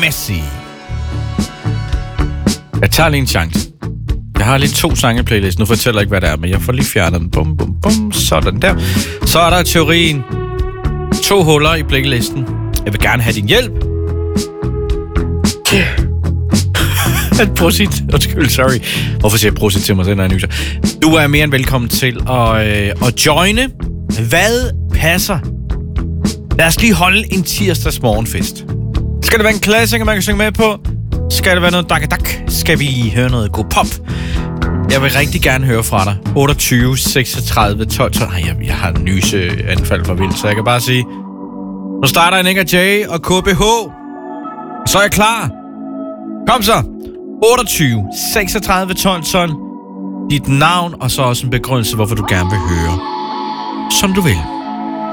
Messi. Jeg tager lige en chance. Jeg har lige 2 sange i playlist. Nu fortæller jeg ikke, hvad det er, men jeg får lige fjernet den. Bum, bum, bum. Sådan der. Så er der teorien 2 huller i playlisten. Jeg vil gerne have din hjælp. Prosit. Undskyld, sorry. Hvorfor siger jeg prosit til mig selv, når jeg nyser? Du er mere end velkommen til at joine. Hvad passer? Lad os lige holde en tirsdags morgenfest. Skal det være en klassiker, man kan synge med på? Skal det være noget dak? Skal vi høre noget god pop? Jeg vil rigtig gerne høre fra dig. 28, 36, 12, 12. Jeg har en nyseanfald for vildt, så jeg kan bare sige... Nu starter Nick og Jay og KBH. Så er jeg klar. Kom så. 28, 36, 12, 12. Dit navn, og så også en begrundelse, hvorfor du gerne vil høre. Som du vil.